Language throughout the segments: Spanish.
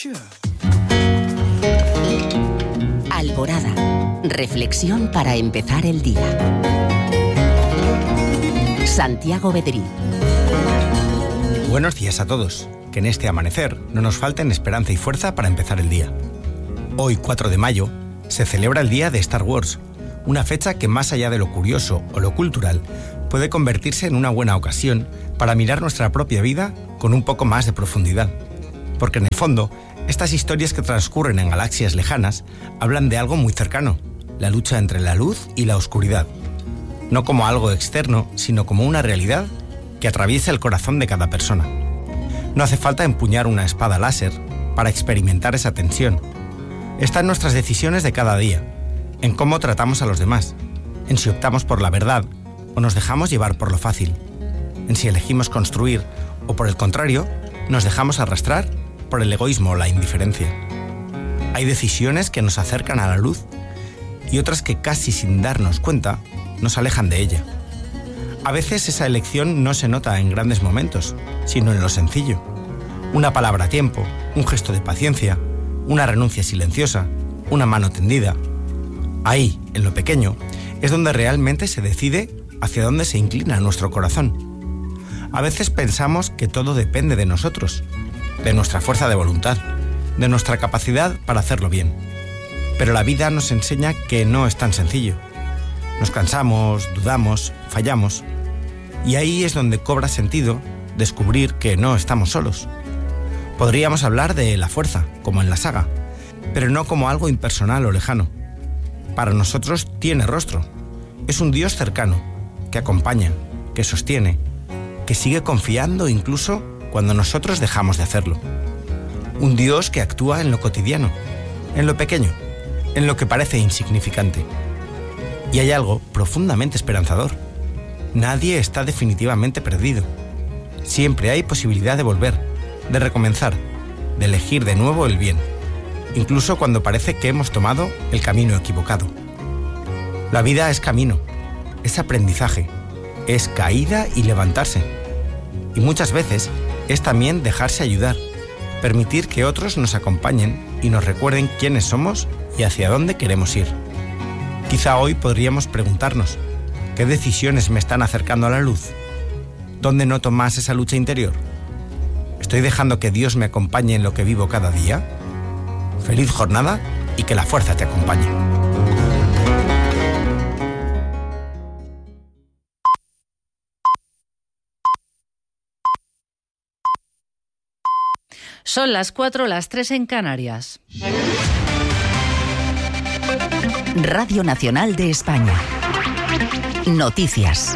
Alborada. Reflexión para empezar el día. Santiago Bedrí. Buenos días a todos. Que en este amanecer no nos falten esperanza y fuerza para empezar el día. Hoy, 4 de mayo, se celebra el Día de Star Wars, una fecha que más allá de lo curioso o lo cultural, puede convertirse en una buena ocasión para mirar nuestra propia vida con un poco más de profundidad. Porque en el fondo, estas historias que transcurren en galaxias lejanas hablan de algo muy cercano, la lucha entre la luz y la oscuridad. No como algo externo, sino como una realidad que atraviesa el corazón de cada persona. No hace falta empuñar una espada láser para experimentar esa tensión. Está en nuestras decisiones de cada día, en cómo tratamos a los demás, en si optamos por la verdad o nos dejamos llevar por lo fácil, en si elegimos construir o, por el contrario, nos dejamos arrastrar por el egoísmo o la indiferencia. Hay decisiones que nos acercan a la luz y otras que casi sin darnos cuenta nos alejan de ella. A veces esa elección no se nota en grandes momentos, sino en lo sencillo. Una palabra a tiempo, un gesto de paciencia, una renuncia silenciosa, una mano tendida. Ahí, en lo pequeño, es donde realmente se decide hacia dónde se inclina nuestro corazón. A veces pensamos que todo depende de nosotros, de nuestra fuerza de voluntad, de nuestra capacidad para hacerlo bien. Pero la vida nos enseña que no es tan sencillo. Nos cansamos, dudamos, fallamos. Y ahí es donde cobra sentido descubrir que no estamos solos. Podríamos hablar de la fuerza, como en la saga, pero no como algo impersonal o lejano. Para nosotros tiene rostro. Es un Dios cercano, que acompaña, que sostiene, que sigue confiando incluso cuando nosotros dejamos de hacerlo. Un Dios que actúa en lo cotidiano, en lo pequeño, en lo que parece insignificante. Y hay algo profundamente esperanzador. Nadie está definitivamente perdido. Siempre hay posibilidad de volver, de recomenzar, de elegir de nuevo el bien, incluso cuando parece que hemos tomado el camino equivocado. La vida es camino, es aprendizaje, es caída y levantarse. Y muchas veces es también dejarse ayudar, permitir que otros nos acompañen y nos recuerden quiénes somos y hacia dónde queremos ir. Quizá hoy podríamos preguntarnos, ¿qué decisiones me están acercando a la luz? ¿Dónde noto más esa lucha interior? ¿Estoy dejando que Dios me acompañe en lo que vivo cada día? Feliz jornada y que la fuerza te acompañe. Son las 4, las 3 en Canarias. Radio Nacional de España. Noticias.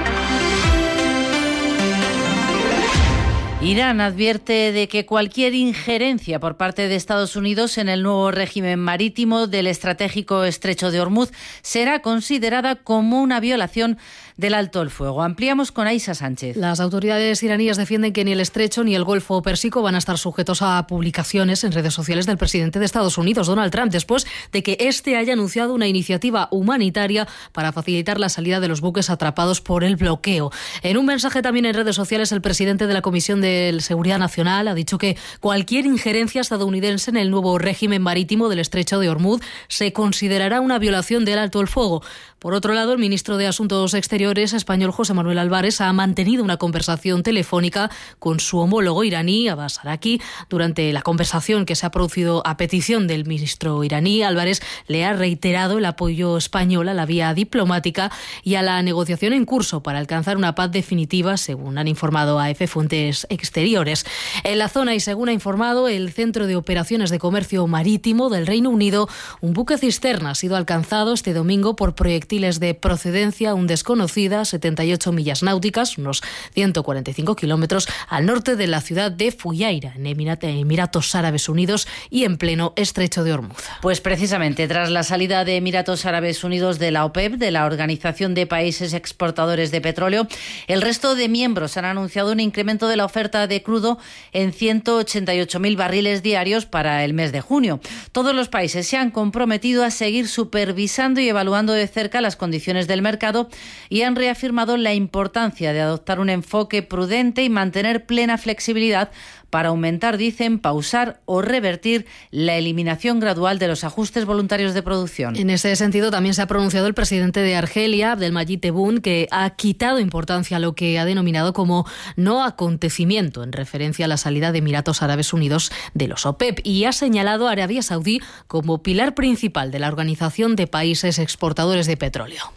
Irán advierte de que cualquier injerencia por parte de Estados Unidos en el nuevo régimen marítimo del estratégico Estrecho de Ormuz será considerada como una violación del alto el fuego. Ampliamos con Aisha Sánchez. Las autoridades iraníes defienden que ni el Estrecho ni el Golfo Pérsico van a estar sujetos a publicaciones en redes sociales del presidente de Estados Unidos, Donald Trump, después de que este haya anunciado una iniciativa humanitaria para facilitar la salida de los buques atrapados por el bloqueo. En un mensaje también en redes sociales, el presidente de la Comisión de Seguridad Nacional ha dicho que cualquier injerencia estadounidense en el nuevo régimen marítimo del Estrecho de Ormuz se considerará una violación del alto el fuego. Por otro lado, el ministro de Asuntos Exteriores español José Manuel Álvarez ha mantenido una conversación telefónica con su homólogo iraní, Abbas Araqi. Durante la conversación que se ha producido a petición del ministro iraní, Álvarez le ha reiterado el apoyo español a la vía diplomática y a la negociación en curso para alcanzar una paz definitiva, según han informado a AF fuentes exteriores. En la zona, y según ha informado el Centro de Operaciones de Comercio Marítimo del Reino Unido, un buque cisterna ha sido alcanzado este domingo por proyectiles de procedencia aún desconocida, 78 millas náuticas, unos 145 kilómetros al norte de la ciudad de Fujairah, en Emiratos Árabes Unidos y en pleno Estrecho de Ormuz. Pues precisamente tras la salida de Emiratos Árabes Unidos de la OPEP, de la Organización de Países Exportadores de Petróleo, el resto de miembros han anunciado un incremento de la oferta oferta de crudo en 188.000 barriles diarios para el mes de junio. Todos los países se han comprometido a seguir supervisando y evaluando de cerca las condiciones del mercado y han reafirmado la importancia de adoptar un enfoque prudente y mantener plena flexibilidad para aumentar, dicen, pausar o revertir la eliminación gradual de los ajustes voluntarios de producción. En ese sentido, también se ha pronunciado el presidente de Argelia, Abdelmadjid Tebboune, que ha quitado importancia a lo que ha denominado como no acontecimiento, en referencia a la salida de Emiratos Árabes Unidos de los OPEP, y ha señalado a Arabia Saudí como pilar principal de la Organización de Países Exportadores de Petróleo.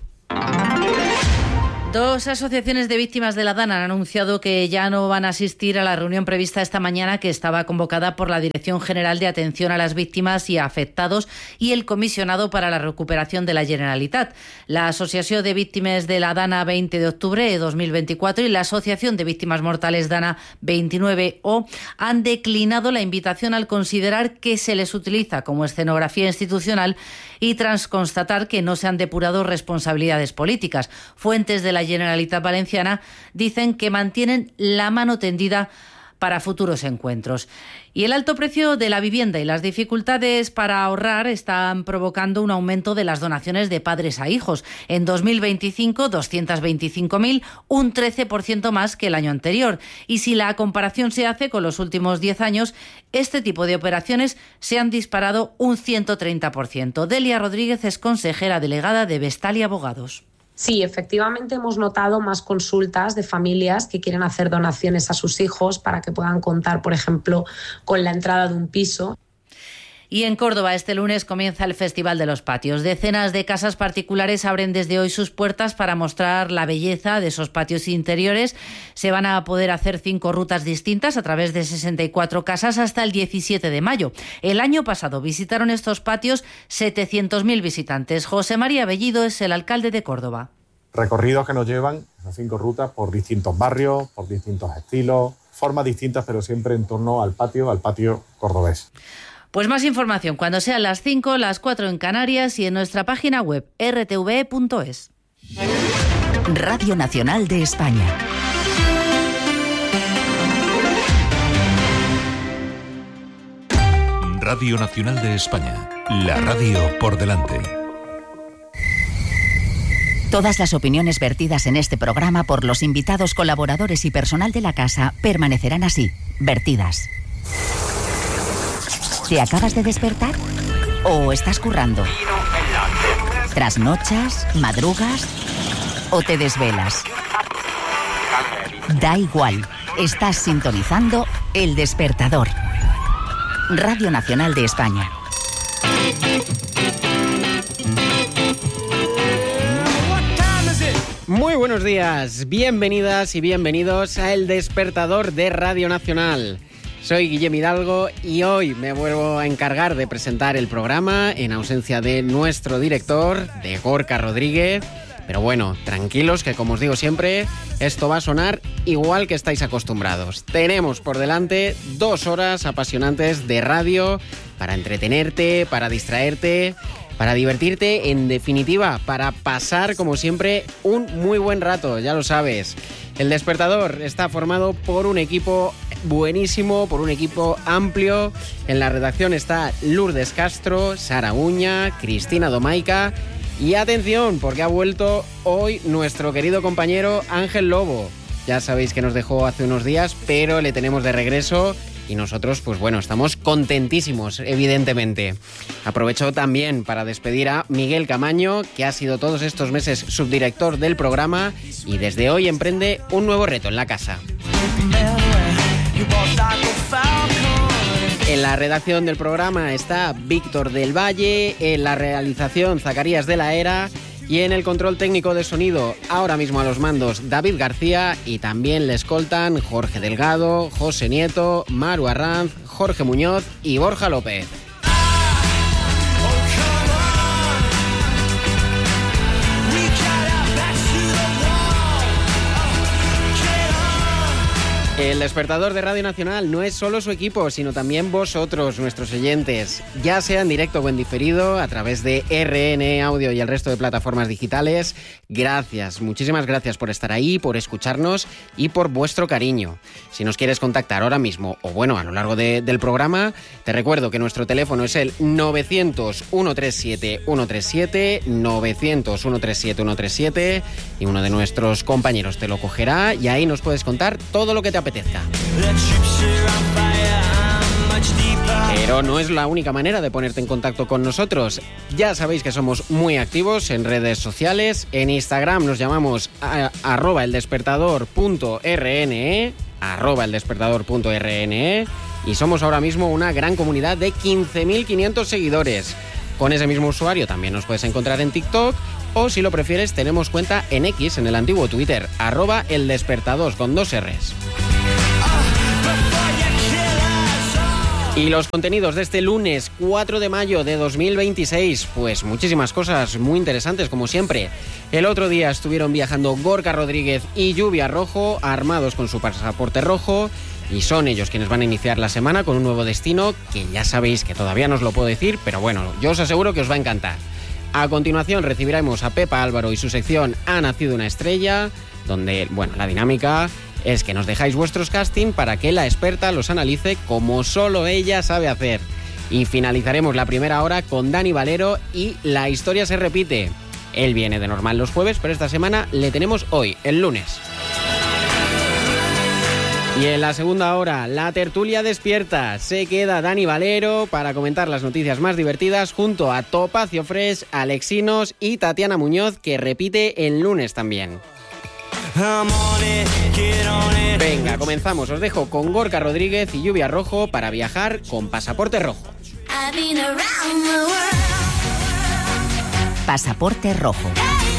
Dos asociaciones de víctimas de la DANA han anunciado que ya no van a asistir a la reunión prevista esta mañana, que estaba convocada por la Dirección General de Atención a las Víctimas y Afectados y el Comisionado para la Recuperación de la Generalitat. La Asociación de Víctimas de la DANA 20 de octubre de 2024 y la Asociación de Víctimas Mortales DANA 29O han declinado la invitación al considerar que se les utiliza como escenografía institucional y tras constatar que no se han depurado responsabilidades políticas. Fuentes de la Generalitat Valenciana dicen que mantienen la mano tendida para futuros encuentros. Y el alto precio de la vivienda y las dificultades para ahorrar están provocando un aumento de las donaciones de padres a hijos. En 2025, 225.000, un 13% más que el año anterior. Y si la comparación se hace con los últimos 10 años, este tipo de operaciones se han disparado un 130%. Delia Rodríguez es consejera delegada de Vestalia Abogados. Sí, efectivamente hemos notado más consultas de familias que quieren hacer donaciones a sus hijos para que puedan contar, por ejemplo, con la entrada de un piso. Y en Córdoba este lunes comienza el Festival de los Patios. Decenas de casas particulares abren desde hoy sus puertas para mostrar la belleza de esos patios interiores. Se van a poder hacer 5 rutas distintas a través de 64 casas hasta el 17 de mayo. El año pasado visitaron estos patios 700.000 visitantes. José María Bellido es el alcalde de Córdoba. Recorridos que nos llevan, esas 5 rutas, por distintos barrios, por distintos estilos, formas distintas, pero siempre en torno al patio cordobés. Pues más información cuando sean las 5, las 4 en Canarias y en nuestra página web rtve.es. Radio Nacional de España. Radio Nacional de España. La radio por delante. Todas las opiniones vertidas en este programa por los invitados, colaboradores y personal de la casa permanecerán así, vertidas. ¿Te acabas de despertar? ¿O estás currando? ¿Trasnochas? ¿Madrugas? ¿O te desvelas? Da igual, estás sintonizando El Despertador. Radio Nacional de España. Muy buenos días, bienvenidas y bienvenidos a El Despertador de Radio Nacional. Soy Guillem Hidalgo y hoy me vuelvo a encargar de presentar el programa en ausencia de nuestro director, de Gorka Rodríguez. Pero bueno, tranquilos que como os digo siempre, esto va a sonar igual que estáis acostumbrados. Tenemos por delante 2 horas apasionantes de radio para entretenerte, para distraerte, para divertirte, en definitiva, para pasar como siempre un muy buen rato, ya lo sabes. El Despertador está formado por un equipo buenísimo, por un equipo amplio. En la redacción está Lourdes Castro, Sara Uña, Cristina Domaica. Y atención, porque ha vuelto hoy nuestro querido compañero Ángel Lobo. Ya sabéis que nos dejó hace unos días, pero le tenemos de regreso. Y nosotros, pues bueno, estamos contentísimos, evidentemente. Aprovecho también para despedir a Miguel Camaño, que ha sido todos estos meses subdirector del programa y desde hoy emprende un nuevo reto en la casa. En la redacción del programa está Víctor del Valle, en la realización Zacarías de la Era y en el control técnico de sonido, ahora mismo a los mandos, David García, y también le escoltan Jorge Delgado, José Nieto, Maru Arranz, Jorge Muñoz y Borja López. El despertador de Radio Nacional no es solo su equipo, sino también vosotros, nuestros oyentes, ya sea en directo o en diferido, a través de RN Audio y el resto de plataformas digitales. Gracias, muchísimas gracias por estar ahí, por escucharnos y por vuestro cariño. Si nos quieres contactar ahora mismo o bueno, a lo largo del programa, te recuerdo que nuestro teléfono es el 900-137-137, 900-137-137 y uno de nuestros compañeros te lo cogerá y ahí nos puedes contar todo lo que te apetezca. Pero no es la única manera de ponerte en contacto con nosotros. Ya sabéis que somos muy activos en redes sociales. En Instagram nos llamamos @eldespertador.rne, @eldespertador.rne, y somos ahora mismo una gran comunidad de 15.500 seguidores. Con ese mismo usuario también nos puedes encontrar en TikTok, o si lo prefieres tenemos cuenta en X, en el antiguo Twitter, @eldespertador con 2 R's. Y los contenidos de este lunes 4 de mayo de 2026, pues muchísimas cosas muy interesantes como siempre. El otro día estuvieron viajando Gorka Rodríguez y Lluvia Rojo, armados con su pasaporte rojo, y son ellos quienes van a iniciar la semana con un nuevo destino que ya sabéis que todavía no os lo puedo decir, pero bueno, yo os aseguro que os va a encantar. A continuación recibiremos a Pepa Álvaro y su sección Ha nacido una estrella, donde, bueno, la dinámica es que nos dejáis vuestros casting para que la experta los analice como solo ella sabe hacer. Y finalizaremos la primera hora con Dani Valero y La historia se repite. Él viene de normal los jueves, pero esta semana le tenemos hoy, el lunes. Y en la segunda hora, la tertulia despierta. Se queda Dani Valero para comentar las noticias más divertidas junto a Topacio Fresh, Alexinos y Tatiana Muñoz, que repite el lunes también. Venga, comenzamos. Os dejo con Gorka Rodríguez y Lluvia Rojo para viajar con pasaporte rojo. Pasaporte rojo.